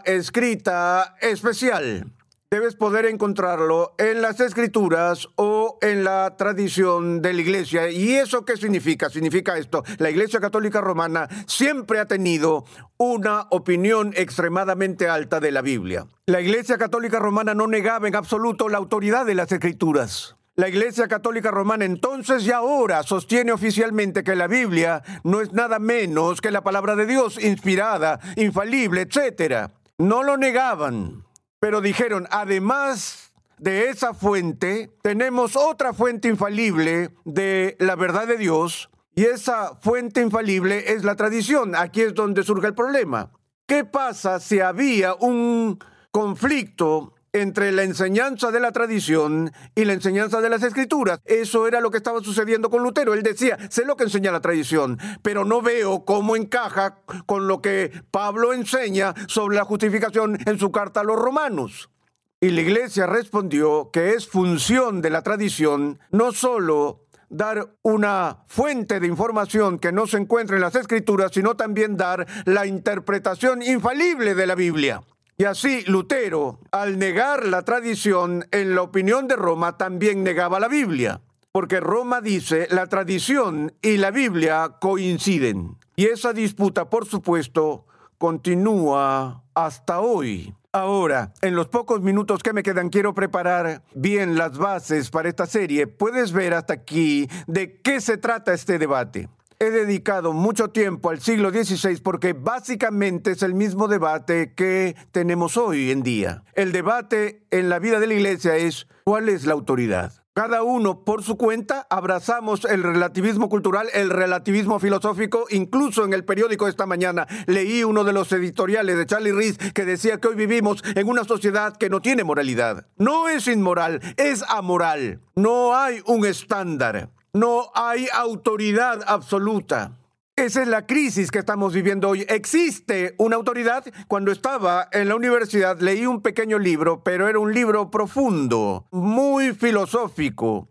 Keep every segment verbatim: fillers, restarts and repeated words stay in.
escrita especial. Debes poder encontrarlo en las Escrituras o en la tradición de la Iglesia. ¿Y eso qué significa? Significa esto: la Iglesia Católica Romana siempre ha tenido una opinión extremadamente alta de la Biblia. La Iglesia Católica Romana no negaba en absoluto la autoridad de las Escrituras. La Iglesia Católica Romana entonces y ahora sostiene oficialmente que la Biblia no es nada menos que la palabra de Dios, inspirada, infalible, etcétera. No lo negaban. Pero dijeron, además de esa fuente, tenemos otra fuente infalible de la verdad de Dios, y esa fuente infalible es la tradición. Aquí es donde surge el problema. ¿Qué pasa si había un conflicto entre la enseñanza de la tradición y la enseñanza de las Escrituras? Eso era lo que estaba sucediendo con Lutero. Él decía, sé lo que enseña la tradición, pero no veo cómo encaja con lo que Pablo enseña sobre la justificación en su carta a los romanos. Y la Iglesia respondió que es función de la tradición no solo dar una fuente de información que no se encuentra en las Escrituras, sino también dar la interpretación infalible de la Biblia. Y así Lutero, al negar la tradición en la opinión de Roma, también negaba la Biblia. Porque Roma dice, la tradición y la Biblia coinciden. Y esa disputa, por supuesto, continúa hasta hoy. Ahora, en los pocos minutos que me quedan, quiero preparar bien las bases para esta serie. Puedes ver hasta aquí de qué se trata este debate. He dedicado mucho tiempo al siglo dieciséis porque básicamente es el mismo debate que tenemos hoy en día. El debate en la vida de la Iglesia es ¿cuál es la autoridad? Cada uno por su cuenta abrazamos el relativismo cultural, el relativismo filosófico. Incluso en el periódico esta mañana leí uno de los editoriales de Charlie Rees que decía que hoy vivimos en una sociedad que no tiene moralidad. No es inmoral, es amoral. No hay un estándar. No hay autoridad absoluta. Esa es la crisis que estamos viviendo hoy. ¿Existe una autoridad? Cuando estaba en la universidad leí un pequeño libro, pero era un libro profundo, muy filosófico,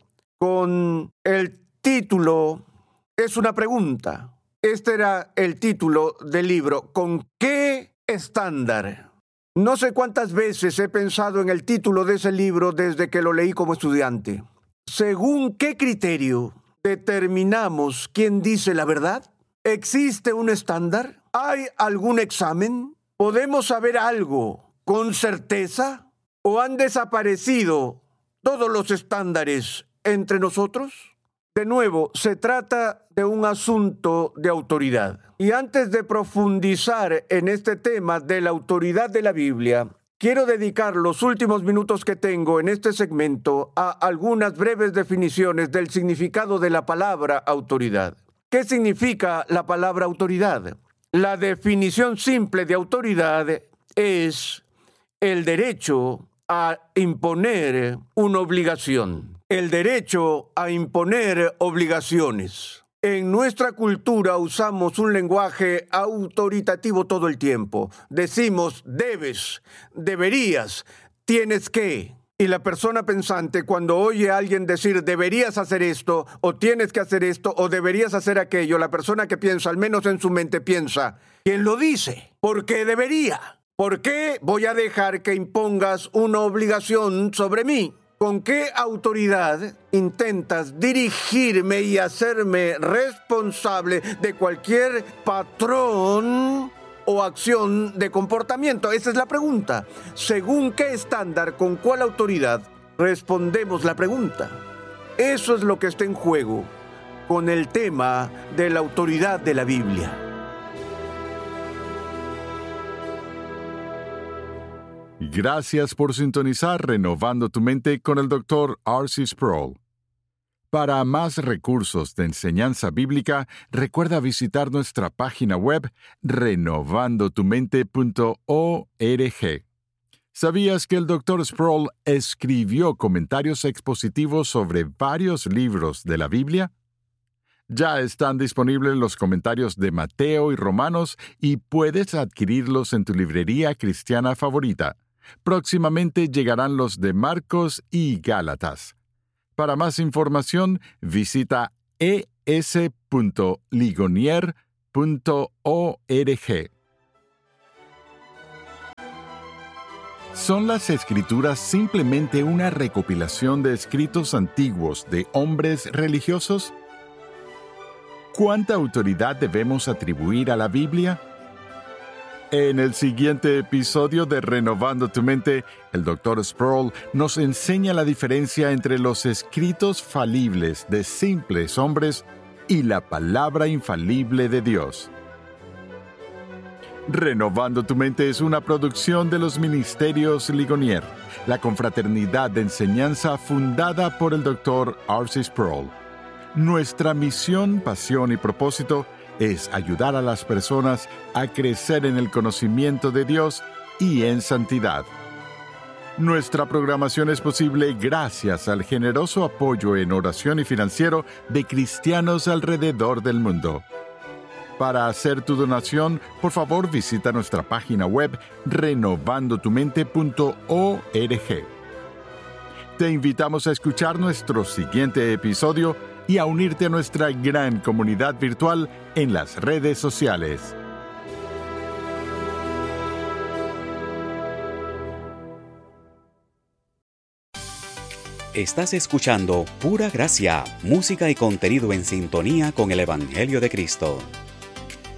con el título, es una pregunta. Este era el título del libro, ¿con qué estándar? No sé cuántas veces he pensado en el título de ese libro desde que lo leí como estudiante. ¿Según qué criterio determinamos quién dice la verdad? ¿Existe un estándar? ¿Hay algún examen? ¿Podemos saber algo con certeza? ¿O han desaparecido todos los estándares entre nosotros? De nuevo, se trata de un asunto de autoridad. Y antes de profundizar en este tema de la autoridad de la Biblia, quiero dedicar los últimos minutos que tengo en este segmento a algunas breves definiciones del significado de la palabra autoridad. ¿Qué significa la palabra autoridad? La definición simple de autoridad es el derecho a imponer una obligación. El derecho a imponer obligaciones. En nuestra cultura usamos un lenguaje autoritativo todo el tiempo. Decimos debes, deberías, tienes que. Y la persona pensante, cuando oye a alguien decir deberías hacer esto, o tienes que hacer esto, o deberías hacer aquello, la persona que piensa, al menos en su mente piensa, ¿quién lo dice? ¿Por qué debería? ¿Por qué voy a dejar que impongas una obligación sobre mí? ¿Con qué autoridad intentas dirigirme y hacerme responsable de cualquier patrón o acción de comportamiento? Esa es la pregunta. ¿Según qué estándar, con cuál autoridad respondemos la pregunta? Eso es lo que está en juego con el tema de la autoridad de la Biblia. Gracias por sintonizar Renovando tu Mente con el doctor R C Sproul. Para más recursos de enseñanza bíblica, recuerda visitar nuestra página web renovando tu mente punto org. ¿Sabías que el doctor Sproul escribió comentarios expositivos sobre varios libros de la Biblia? Ya están disponibles los comentarios de Mateo y Romanos y puedes adquirirlos en tu librería cristiana favorita. Próximamente llegarán los de Marcos y Gálatas. Para más información, visita e s punto ligonier punto org. ¿Son las Escrituras simplemente una recopilación de escritos antiguos de hombres religiosos? ¿Cuánta autoridad debemos atribuir a la Biblia? En el siguiente episodio de Renovando tu Mente, el doctor Sproul nos enseña la diferencia entre los escritos falibles de simples hombres y la palabra infalible de Dios. Renovando tu Mente es una producción de los Ministerios Ligonier, la confraternidad de enseñanza fundada por el doctor R C Sproul. Nuestra misión, pasión y propósito es ayudar a las personas a crecer en el conocimiento de Dios y en santidad. Nuestra programación es posible gracias al generoso apoyo en oración y financiero de cristianos alrededor del mundo. Para hacer tu donación, por favor visita nuestra página web renovando tu mente punto org. Te invitamos a escuchar nuestro siguiente episodio y a unirte a nuestra gran comunidad virtual en las redes sociales. Estás escuchando Pura Gracia, música y contenido en sintonía con el Evangelio de Cristo.